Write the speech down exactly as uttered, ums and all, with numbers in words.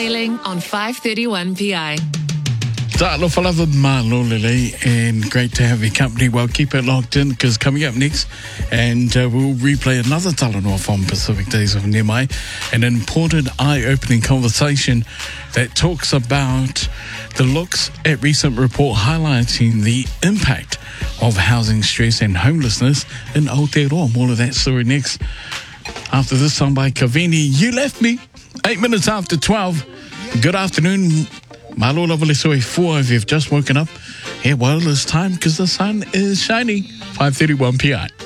sailing on five thirty-one P I. Ta'alofa lava malolele, and great to have your company. Well, keep it locked in because coming up next, and uh, we'll replay another Talanoa from Pacific Days of Nemai, an important eye-opening conversation that talks about the looks at recent report highlighting the impact of housing stress and homelessness in Aotearoa. More of that story next. After this song by Kavini, You Left Me, eight minutes after twelve. Good afternoon. Malo lovely soy four if you've just woken up. Yeah, well, it's time because the sun is shining. five thirty-one P I.